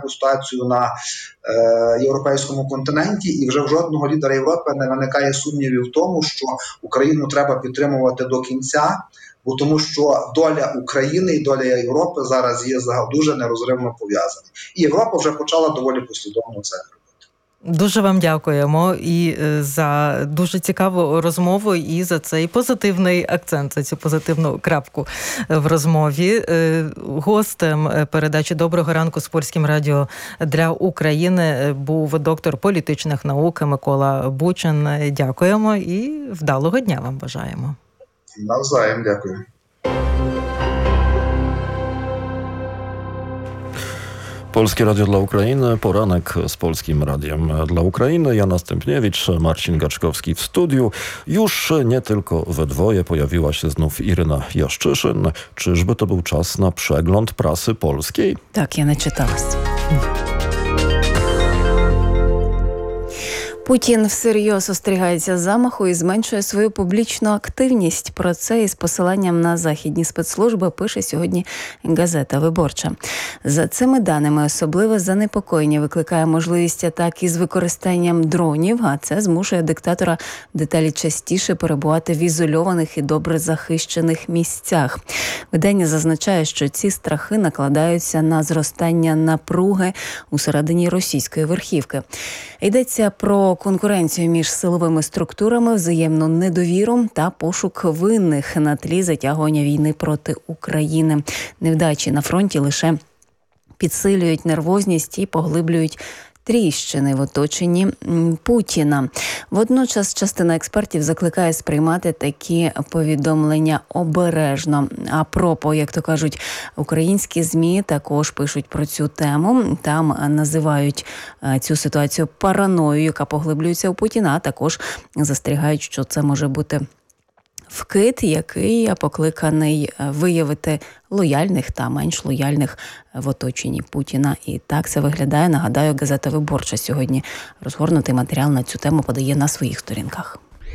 ситуацію на європейському континенті, і вже в жодного лідера Європи не виникає сумнівів в тому, що Україну треба підтримувати до кінця, бо тому що доля України і доля Європи зараз є дуже нерозривно пов'язані. І Європа вже почала доволі послідовно це робити. Дуже вам дякуємо і за дуже цікаву розмову, і за цей позитивний акцент, за цю позитивну крапку в розмові. Гостем передачі «Доброго ранку» з Польським радіо для України був доктор політичних наук Микола Бучин. Дякуємо і вдалого дня вам бажаємо. Навзаєм, дякую. Polskie Radio dla Ukrainy, poranek z Polskim Radiem dla Ukrainy. Jana Stępniewicz, Marcin Gaczkowski w studiu. Już nie tylko we dwoje pojawiła się znów Iryna Jaszczyszyn. Czyżby to był czas na przegląd prasy polskiej? Tak, ja начиталась. Путін всерйоз остерігається замаху і зменшує свою публічну активність. Про це із посиланням на західні спецслужби пише сьогодні газета «Виборча». За цими даними особливе занепокоєння викликає можливість атак із використанням дронів, а це змушує диктатора деталі частіше перебувати в ізольованих і добре захищених місцях. Видання зазначає, що ці страхи накладаються на зростання напруги усередині російської верхівки. Йдеться про конкуренцію між силовими структурами, взаємну недовіру та пошук винних на тлі затягування війни проти України. Невдачі на фронті лише підсилюють нервозність і поглиблюють тріщини в оточенні Путіна. Водночас частина експертів закликає сприймати такі повідомлення обережно. А пропо, як то кажуть, українські ЗМІ також пишуть про цю тему. Там називають цю ситуацію параноєю, яка поглиблюється у Путіна, а також застерігають, що це може бути вкид, який покликаний виявити лояльних та менш лояльних в оточенні Путіна. І так це виглядає. Нагадаю, газета «Виборча» сьогодні розгорнутий матеріал на цю тему подає на своїх сторінках.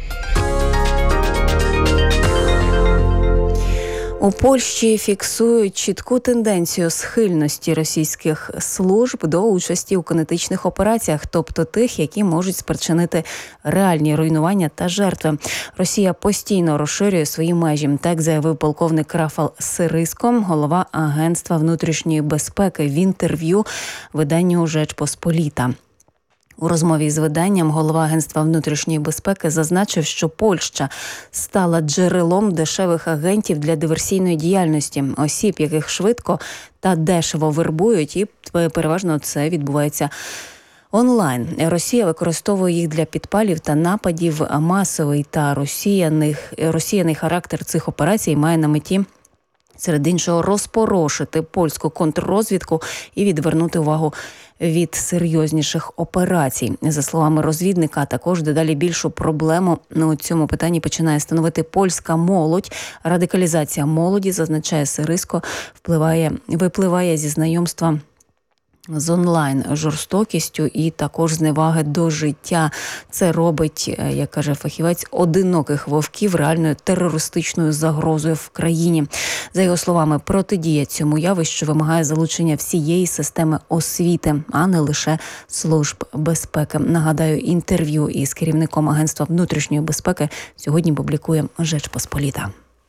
У Польщі фіксують чітку тенденцію схильності російських служб до участі у кінетичних операціях, тобто тих, які можуть спричинити реальні руйнування та жертви. Росія постійно розширює свої межі, так заявив полковник Рафал Сириско, голова Агентства внутрішньої безпеки в інтерв'ю виданню «Жечпосполіта». У розмові з виданням голова Агентства внутрішньої безпеки зазначив, що Польща стала джерелом дешевих агентів для диверсійної діяльності, осіб, яких швидко та дешево вербують, і переважно це відбувається онлайн. Росія використовує їх для підпалів та нападів. Масовий та розсіяний характер цих операцій має на меті серед іншого розпорошити польську контррозвідку і відвернути увагу від серйозніших операцій. За словами розвідника, також дедалі більшу проблему у цьому питанні починає становити польська молодь. Радикалізація молоді, зазначає Сириско, випливає зі знайомства з онлайн-жорстокістю і також зневаги до життя. Це робить, як каже фахівець, одиноких вовків реальною терористичною загрозою в країні. За його словами, протидія цьому явищу вимагає залучення всієї системи освіти, а не лише служб безпеки. Нагадаю, інтерв'ю із керівником Агентства внутрішньої безпеки сьогодні публікує «Жечпосполіта».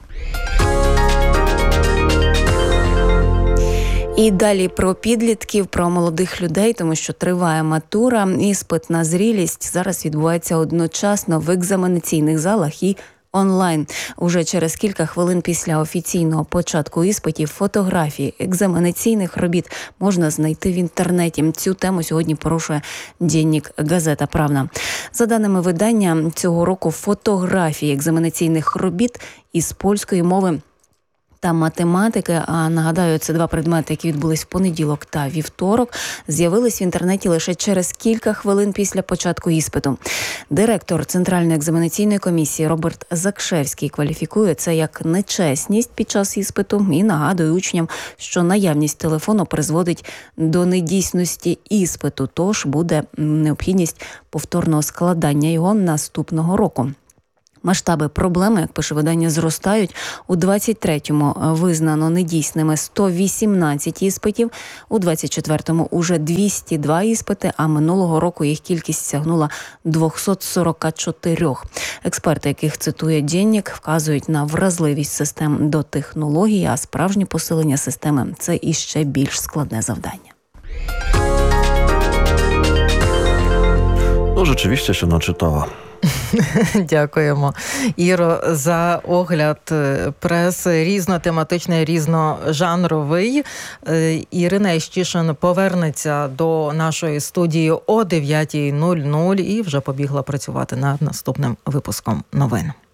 І далі про підлітків, про молодих людей, тому що триває матура. Іспит на зрілість зараз відбувається одночасно в екзаменаційних залах і онлайн. Уже через кілька хвилин після офіційного початку іспитів фотографії екзаменаційних робіт можна знайти в інтернеті. Цю тему сьогодні порушує денник «Газета Правна». За даними видання, цього року фотографії екзаменаційних робіт із польської мови та математики, а нагадаю, це два предмети, які відбулись в понеділок та вівторок, з'явились в інтернеті лише через кілька хвилин після початку іспиту. Директор Центральної екзаменаційної комісії Роберт Закшевський кваліфікує це як нечесність під час іспиту і нагадує учням, що наявність телефону призводить до недійсності іспиту, тож буде необхідність повторного складання його наступного року. Масштаби проблеми, як пише видання, зростають. У 23-му визнано недійсними 118 іспитів, у 24-му уже 202 іспити, а минулого року їх кількість сягнула 244. Експерти, яких цитує Денник, вказують на вразливість систем до технологій, а справжнє посилення системи – це іще більш складне завдання. No rzeczywiście się naczytała. Дякуємо, Іро, за огляд преси різнотематичний, різножанровий. Ірина Іщишин повернеться до нашої студії о 9:00 і вже побігла працювати над наступним випуском новин.